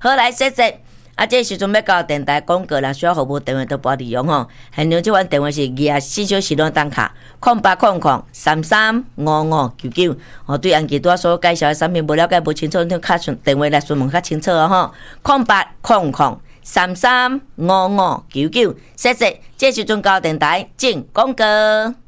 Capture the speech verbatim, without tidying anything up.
好来谢谢。啊，这时阵要到电台广告啦，需要服务电话都拨利用吼。现场这款电话是二十四小时拢当卡，空八空空三三五五九九。哦，对安吉多所介绍的产品无了解无清楚，你卡询电话来询问较清楚哦吼。空八空空三三五五九九，谢谢。这时阵到电台进广告。